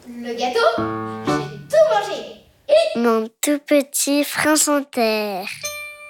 Le gâteau, j'ai tout mangé. Et Mon tout petit France Inter.